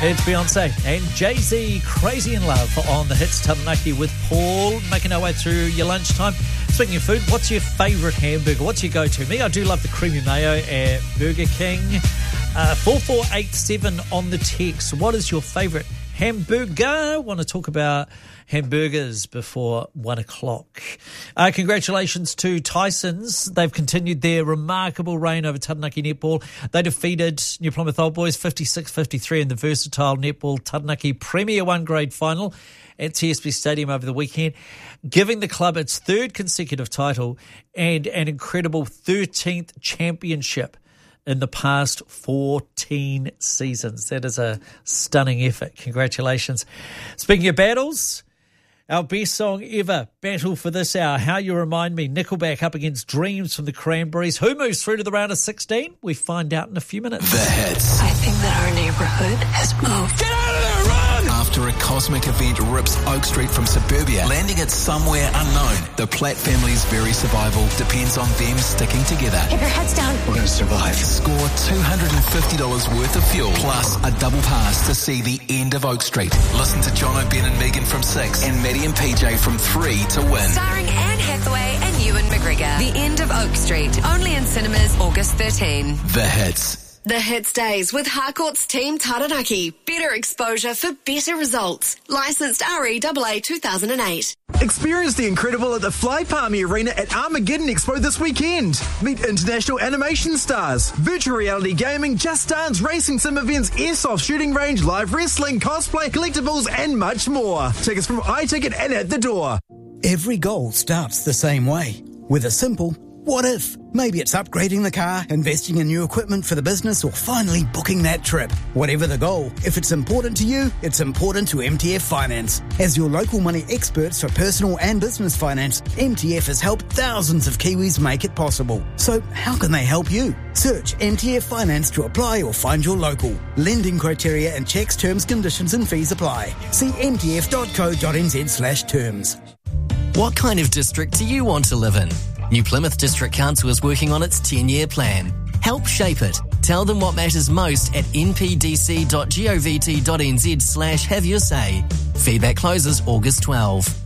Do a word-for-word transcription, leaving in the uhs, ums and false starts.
It's Beyonce and Jay-Z, Crazy in Love on the Hits Taranaki with Paul, making our way through your lunchtime. Speaking of food, what's your favourite hamburger? What's your go-to? Me, I do love the creamy mayo at Burger King. Uh, four four eight seven on the text. What is your favourite hamburger? Want to talk about hamburgers before one o'clock. Uh, congratulations to Tysons. They've continued their remarkable reign over Taranaki Netball. They defeated New Plymouth Old Boys fifty-six fifty-three in the versatile Netball Taranaki Premier one grade final at T S B Stadium over the weekend, giving the club its third consecutive title and an incredible thirteenth championship in the past fourteen seasons. That is a stunning effort. Congratulations. Speaking of battles, our best song ever, Battle for this hour, How You Remind Me, Nickelback up against Dreams from the Cranberries. Who moves through to the round of sixteen? We find out in a few minutes. The Hits. I think that our neighborhood has moved. Get out of there, run! After a cosmic event rips Oak Street from suburbia, landing it somewhere unknown, the Platt family's very survival depends on them sticking together. Keep your heads down. We're going to survive. Score two hundred fifty dollars worth of fuel, plus a double pass to see the end of Oak Street. Listen to John O'Ben and Megan from six and Maddie and P J from three to win. Starring Anne Hathaway and Ewan McGregor. The End of Oak Street. Only in cinemas August thirteenth. The Hits. The Hits Days with Harcourt's Team Taranaki. Better exposure for better results. Licensed R E A A two thousand eight. Experience the incredible at the Fly Palmy Arena at Armageddon Expo this weekend. Meet international animation stars, virtual reality gaming, Just Dance, racing sim events, airsoft shooting range, live wrestling, cosplay, collectibles, and much more. Tickets from iTicket and at the door. Every goal starts the same way, with a simple what if? Maybe it's upgrading the car, investing in new equipment for the business, or finally booking that trip. Whatever the goal, if it's important to you, it's important to M T F Finance. As your local money experts for personal and business finance, M T F has helped thousands of Kiwis make it possible. So how can they help you? Search M T F Finance to apply or find your local. Lending criteria and checks, terms, conditions and fees apply. See m t f dot co dot n z slash terms. What kind of district do you want to live in? New Plymouth District Council is working on its ten-year plan. Help shape it. Tell them what matters most at n p d c dot govt dot n z slash have your say. Feedback closes August twelfth.